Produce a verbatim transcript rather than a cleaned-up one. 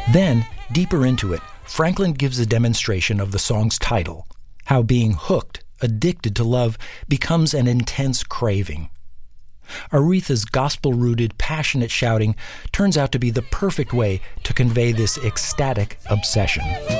Then, deeper into it, Franklin gives a demonstration of the song's title, how being hooked, addicted to love, becomes an intense craving. Aretha's gospel-rooted, passionate shouting turns out to be the perfect way to convey this ecstatic obsession.